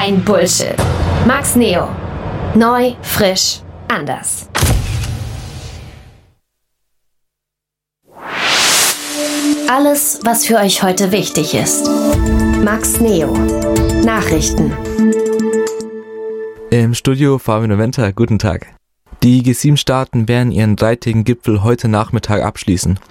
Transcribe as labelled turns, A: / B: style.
A: Kein Bullshit. Max Neo. Neu, frisch, anders. Alles, was für euch heute wichtig ist. Max Neo. Nachrichten.
B: Im Studio Fabian Noventa, guten Tag. Die G7-Staaten werden ihren dreitägigen Gipfel heute Nachmittag abschließen.